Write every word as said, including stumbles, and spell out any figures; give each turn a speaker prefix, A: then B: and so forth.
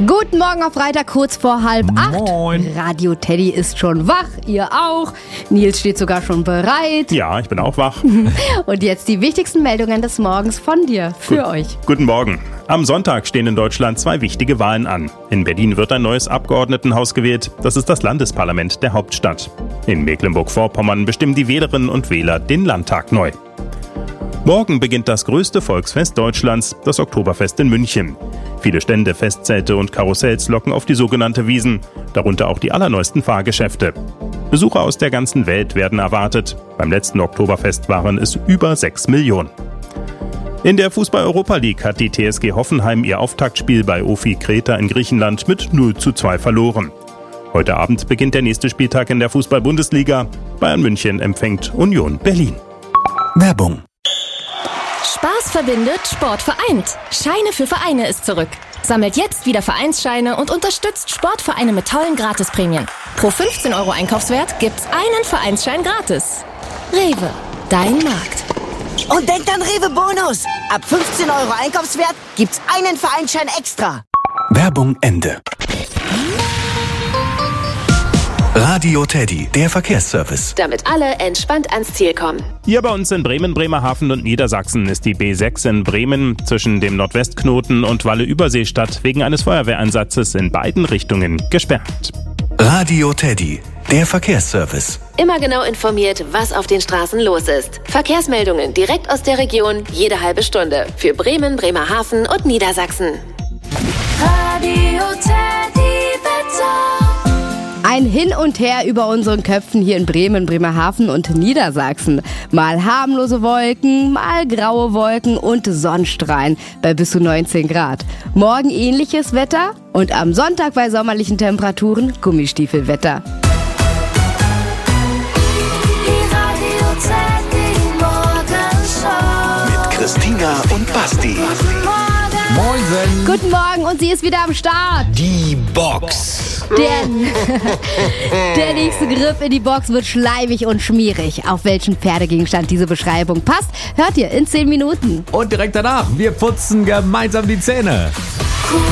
A: Guten Morgen auf Freitag, kurz vor halb acht.
B: Moin.
A: Radio Teddy ist schon wach, ihr auch. Nils steht sogar schon bereit.
B: Ja, ich bin auch wach.
A: Und jetzt die wichtigsten Meldungen des Morgens von dir, für
B: Gut.
A: euch.
B: Guten Morgen. Am Sonntag stehen in Deutschland zwei wichtige Wahlen an. In Berlin wird ein neues Abgeordnetenhaus gewählt. Das ist das Landesparlament der Hauptstadt. In Mecklenburg-Vorpommern bestimmen die Wählerinnen und Wähler den Landtag neu. Morgen beginnt das größte Volksfest Deutschlands, das Oktoberfest in München. Viele Stände, Festzelte und Karussells locken auf die sogenannte Wiesn, darunter auch die allerneuesten Fahrgeschäfte. Besucher aus der ganzen Welt werden erwartet. Beim letzten Oktoberfest waren es über sechs Millionen. In der Fußball-Europa League hat die T S G Hoffenheim ihr Auftaktspiel bei O F I Kreta in Griechenland mit null zu zwei verloren. Heute Abend beginnt der nächste Spieltag in der Fußball-Bundesliga. Bayern München empfängt Union Berlin.
C: Werbung.
D: Spaß verbindet, Sport vereint. Scheine für Vereine ist zurück. Sammelt jetzt wieder Vereinsscheine und unterstützt Sportvereine mit tollen Gratisprämien. Pro fünfzehn Euro Einkaufswert gibt's einen Vereinsschein gratis. Rewe, dein Markt.
E: Und denkt an Rewe Bonus. Ab fünfzehn Euro Einkaufswert gibt's einen Vereinsschein extra.
C: Werbung Ende. Radio Teddy, der Verkehrsservice.
D: Damit alle entspannt ans Ziel kommen.
B: Hier bei uns in Bremen, Bremerhaven und Niedersachsen ist die B sechs in Bremen zwischen dem Nordwestknoten und Walle-Überseestadt wegen eines Feuerwehreinsatzes in beiden Richtungen gesperrt.
C: Radio Teddy, der Verkehrsservice.
D: Immer genau informiert, was auf den Straßen los ist. Verkehrsmeldungen direkt aus der Region, jede halbe Stunde. Für Bremen, Bremerhaven und Niedersachsen. Radio Teddy Wetter.
A: Ein Hin und Her über unseren Köpfen hier in Bremen, Bremerhaven und Niedersachsen. Mal harmlose Wolken, mal graue Wolken und Sonnenstrahlen bei bis zu neunzehn Grad. Morgen ähnliches Wetter und am Sonntag bei sommerlichen Temperaturen Gummistiefelwetter.
C: Mit Christina und Basti.
B: Moin.
A: Guten Morgen und sie ist wieder am Start.
C: Die Box.
A: Der, der nächste Griff in die Box wird schleimig und schmierig. Auf welchen Pferdegegenstand diese Beschreibung passt, hört ihr in zehn Minuten.
F: Und direkt danach, wir putzen gemeinsam die Zähne.